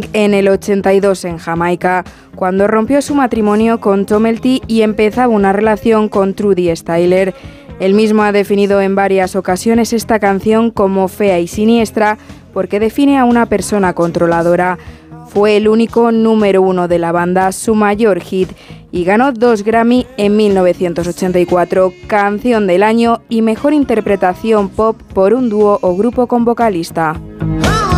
en el 82 en Jamaica, cuando rompió su matrimonio con Tom Elty y empezaba una relación con Trudy Styler. Él mismo ha definido en varias ocasiones esta canción como fea y siniestra porque define a una persona controladora. Fue el único número 1 de la banda, su mayor hit, y ganó 2 Grammy en 1984, Canción del Año y Mejor Interpretación Pop por un dúo o grupo con vocalista.